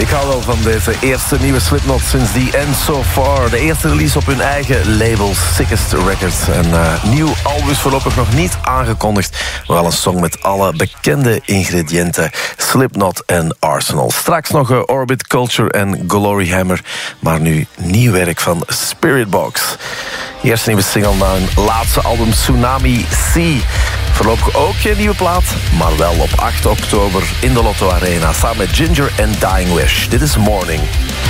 Ik hou wel van deze eerste nieuwe Slipknot sinds The End So Far. De eerste release op hun eigen label, Sickest Records. En nieuw album is voorlopig nog niet aangekondigd. Maar wel een song met alle bekende ingrediënten. Slipknot en Arsenal. Straks nog Orbit Culture en Glory Hammer. Maar nu nieuw werk van Spiritbox. Eerste nieuwe single na hun laatste album Tsunami Sea. Voorlopig ook geen nieuwe plaat, maar wel op 8 oktober in de Lotto Arena. Samen met Ginger en Dying Wish. Dit is Morning.